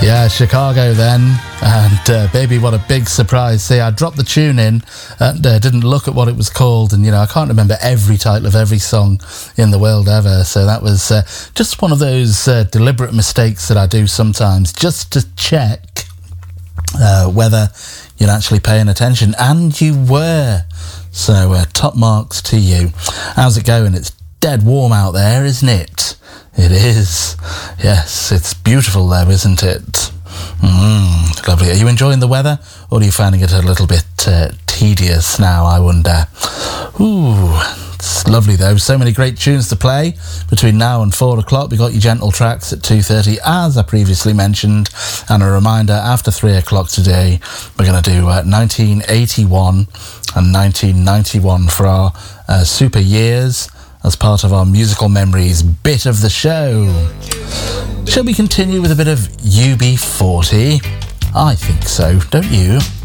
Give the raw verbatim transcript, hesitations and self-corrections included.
Yeah, Chicago then, and uh, baby, what a big surprise. See, I dropped the tune in and uh, didn't look at what it was called, and you know, I can't remember every title of every song in the world ever, so that was uh, just one of those uh, deliberate mistakes that I do sometimes, just to check uh, whether you're actually paying attention, and you were. So uh, top marks to you. How's it going? It's dead warm out there, isn't it? It is. Yes, it's beautiful though, isn't it? Mm, lovely. Are you enjoying the weather, or are you finding it a little bit uh, tedious now, I wonder? Ooh, it's lovely though. So many great tunes to play between now and four o'clock. We got your gentle tracks at two thirty, as I previously mentioned. And a reminder, after three o'clock today, we're going to do uh, nineteen eighty-one and nineteen ninety-one for our uh, super years, as part of our musical memories bit of the show. Shall we continue with a bit of U B forty? I think so, don't you?